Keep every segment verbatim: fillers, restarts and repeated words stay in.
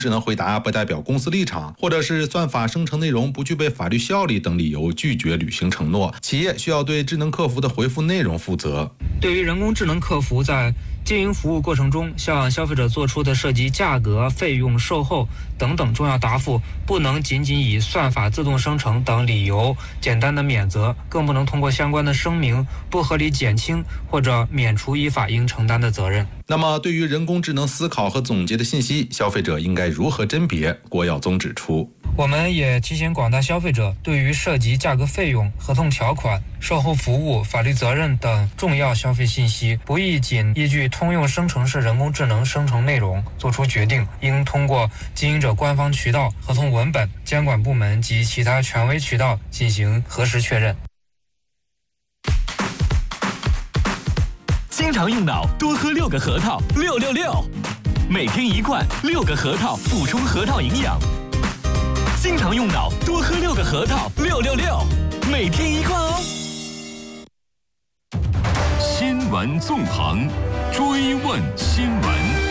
只能回答不代表公司立场，或者是算法生成内容不具备法律效力等理由拒绝履行承诺。企业需要对智能客服的回复内容负责。 对于人工智能客服在经营服务过程中向消费者做出的涉及价格、费用、售后等等重要答复，不能仅仅以算法自动生成等理由简单的免责，更不能通过相关的声明不合理减轻或者免除依法应承担的责任。 那么，对于人工智能思考和总结的信息，消费者应该如何甄别？郭耀宗指出， 我们也提醒广大消费者，对于涉及价格、费用、合同条款、售后服务、法律责任等重要消费信息，不宜仅依据通用生成式人工智能生成内容做出决定，应通过经营者官方渠道、合同文本、监管部门及其他权威渠道进行核实确认。 经常用脑，多喝六个核桃，六六六，每天一罐，六个核桃，补充核桃营养。经常用脑，多喝六个核桃，六六六，每天一罐哦。 新闻纵横，追问新闻。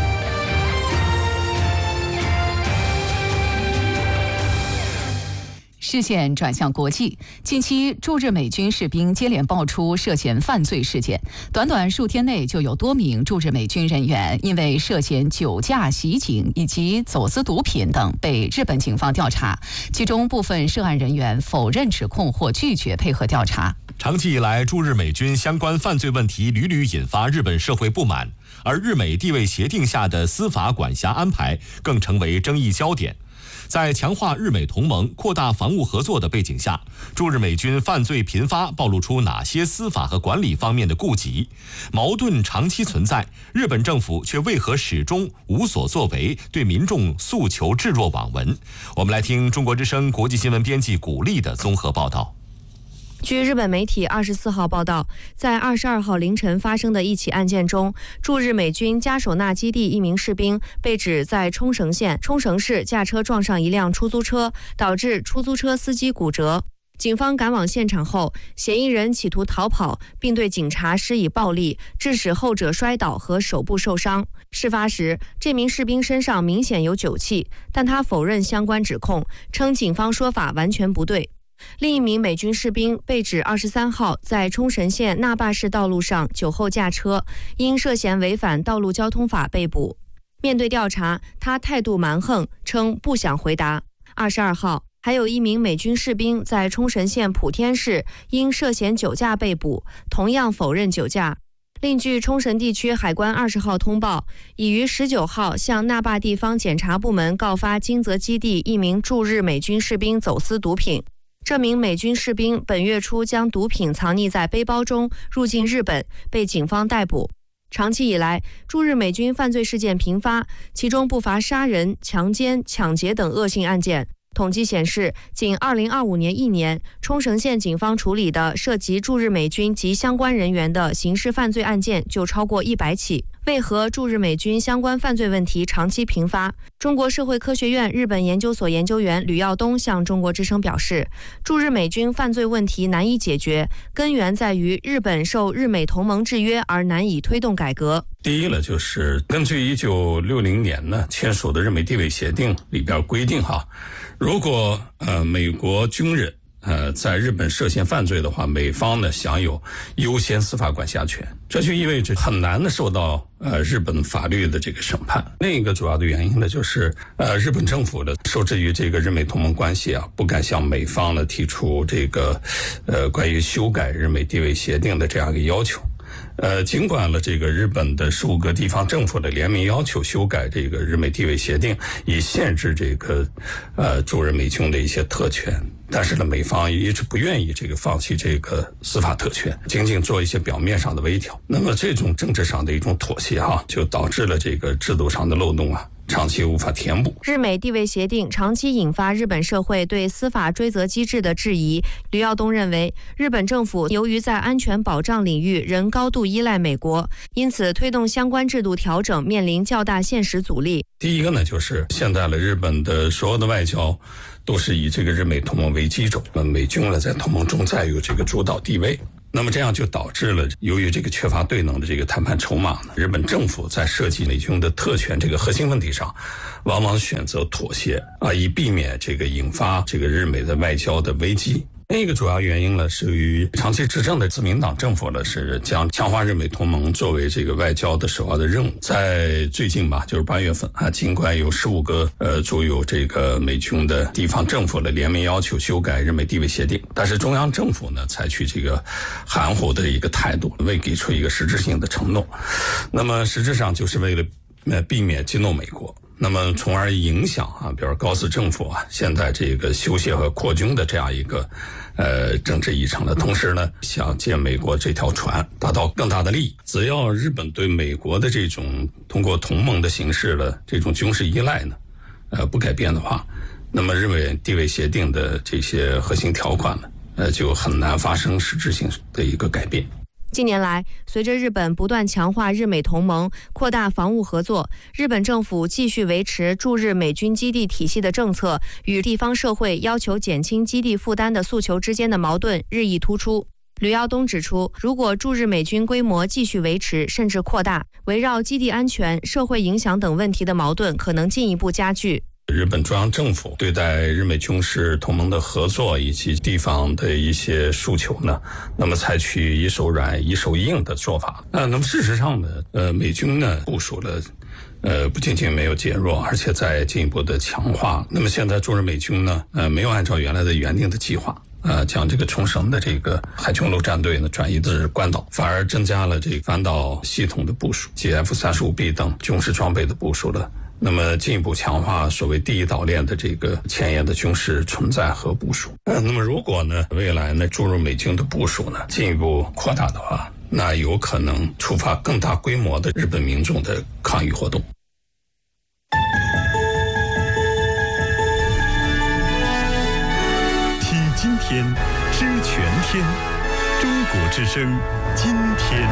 视线转向国际，近期驻日美军士兵接连爆出涉嫌犯罪事件，短短数天内就有多名驻日美军人员因为涉嫌酒驾、袭警以及走私毒品等被日本警方调查，其中部分涉案人员否认指控或拒绝配合调查。 长期以来，驻日美军相关犯罪问题屡屡引发日本社会不满，而日美地位协定下的司法管辖安排更成为争议焦点。在强化日美同盟、扩大防务合作的背景下，驻日美军犯罪频发，暴露出哪些司法和管理方面的顾忌？矛盾长期存在，日本政府却为何始终无所作为，对民众诉求置若罔闻？我们来听中国之声国际新闻编辑古丽的综合报道。 据日本媒体二十四号报道，在二十二号凌晨发生的一起案件中，驻日美军加手纳基地一名士兵被指在冲绳县冲绳市驾车撞上一辆出租车，导致出租车司机骨折。警方赶往现场后，嫌疑人企图逃跑，并对警察施以暴力，致使后者摔倒和手部受伤。事发时，这名士兵身上明显有酒气，但他否认相关指控，称警方说法完全不对。另一名美军士兵被指二十三号在冲绳县那霸市道路上酒后驾车，因涉嫌违反道路交通法被捕。面对调查，他态度蛮横，称不想回答。二十二号，还有一名美军士兵在冲绳县普天市因涉嫌酒驾被捕，同样否认酒驾。另据冲绳地区海关二十号通报，已于十九号向那霸地方检察部门告发金泽基地一名驻日美军士兵走私毒品。这名美军士兵本月初将毒品藏匿在背包中入境日本，被警方逮捕。长期以来，驻日美军犯罪事件频发，其中不乏杀人、强奸、抢劫等恶性案件。统计显示，仅二零二五年一年，冲绳县警方处理的涉及驻日美军及相关人员的刑事犯罪案件就超过一百起。为何驻日美军相关犯罪问题长期频发？中国社会科学院日本研究所研究员吕耀东向中国之声表示，驻日美军犯罪问题难以解决，根源在于日本受日美同盟制约而难以推动改革。 第一呢，就是根据一九六零年呢签署的日美地位协定里边规定哈，如果呃美国军人呃，在日本涉嫌犯罪的话，美方呢享有优先司法管辖权，这就意味着很难的受到呃日本法律的这个审判。另一个主要的原因呢，就是呃日本政府的受制于这个日美同盟关系啊，不敢向美方呢提出这个呃关于修改日美地位协定的这样一个要求。呃，尽管了这个日本的十五个地方政府的联名要求修改这个日美地位协定，以限制这个呃驻日美军的一些特权，但是呢，美方一直不愿意这个放弃这个司法特权，仅仅做一些表面上的微调。那么这种政治上的一种妥协哈、啊，就导致了这个制度上的漏洞啊，长期无法填补。 日美地位协定长期引发日本社会对司法追责机制的质疑。吕耀东认为，日本政府由于在安全保障领域仍高度依赖美国，因此推动相关制度调整面临较大现实阻力。 第一个呢，就是现在了日本的所有的外交都是以这个日美同盟为基轴，美军呢在同盟中占有这个主导地位。 那么这样就导致了，由于这个缺乏对等的这个谈判筹码呢，日本政府在涉及美军的特权这个核心问题上，往往选择妥协啊，以避免这个引发这个日美的外交的危机。另一个主要原因呢，是于长期执政的自民党政府呢，是将强化日美同盟作为这个外交的首要的任务。在最近吧，就是八月份啊，尽管有十五个呃驻有这个美军的地方政府的联名要求修改日美地位协定，但是中央政府呢，采取这个含糊的一个态度，未给出一个实质性的承诺。那么实质上就是为了呃避免激怒美国。那么从而影响啊，比如高市政府啊，现在这个修宪和扩军的这样一个呃政治议程的同时呢，想借美国这条船达到更大的利益。只要日本对美国的这种通过同盟的形式的这种军事依赖呢，呃不改变的话，那么日美地位协定的这些核心条款呢，呃就很难发生实质性的一个改变。 近年来，随着日本不断强化日美同盟、扩大防务合作，日本政府继续维持驻日美军基地体系的政策与地方社会要求减轻基地负担的诉求之间的矛盾日益突出。吕耀东指出，如果驻日美军规模继续维持甚至扩大，围绕基地安全、社会影响等问题的矛盾可能进一步加剧。 日本中央政府对待日美军事同盟的合作以及地方的一些诉求呢，那么采取以手软以手硬的做法。呃，那么事实上呢，呃，美军呢部署了，呃，不仅仅没有减弱，而且在进一步的强化。那么现在驻日美军呢，呃，没有按照原来的原定的计划，呃，将这个冲绳的这个海军陆战队呢转移至关岛，反而增加了这个反导系统的部署及 F 三十五 B 等军事装备的部署了。那么进一步强化所谓第一岛链的这个前沿的军事存在和部署。呃，那么如果呢未来呢注入美军的部署呢进一步扩大的话，那有可能触发更大规模的日本民众的抗议活动。 听今天，知全天，中国之声，今天。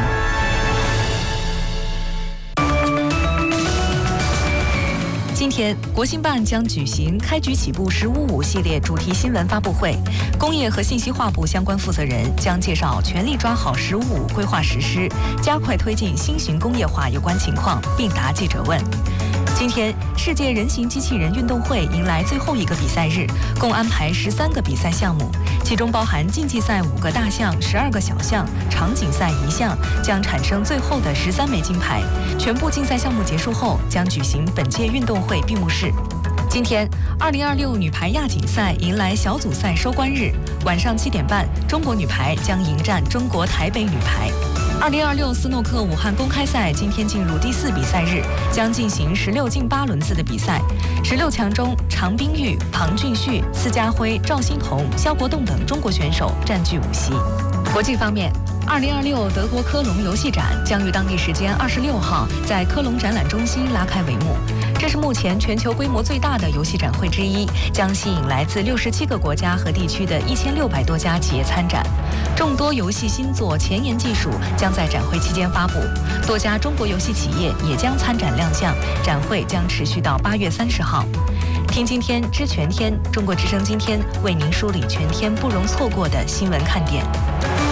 今天，国新办将举行开局起步十五五系列主题新闻发布会，工业和信息化部相关负责人将介绍全力抓好十五五规划实施，加快推进新型工业化有关情况，并答记者问。今天，世界人形机器人运动会迎来最后一个比赛日，共安排十三个比赛项目，其中包含竞技赛五个大项、十二个小项，场景赛一项，将产生最后的十三枚金牌。全部竞赛项目结束后，将举行本届运动会闭幕式。今天，二零二六女排亚锦赛迎来小组赛收官日，晚上七点半，中国女排将迎战中国台北女排。二零二六斯诺克武汉公开赛今天进入第四比赛日，将进行十六进八轮次的比赛。十六强中，常冰玉、庞俊旭、司家辉、赵欣彤、肖国栋等中国选手占据五席。国际方面，二零二六德国科隆游戏展将于当地时间二十六号在科隆展览中心拉开帷幕。这是目前全球规模最大的游戏展会之一，将吸引来自六十七个国家和地区的一千六百多家企业参展。众多游戏新作、前沿技术将在展会期间发布，多家中国游戏企业也将参展亮相。展会将持续到八月三十号。听今天知全天，中国之声今天为您梳理全天不容错过的新闻看点。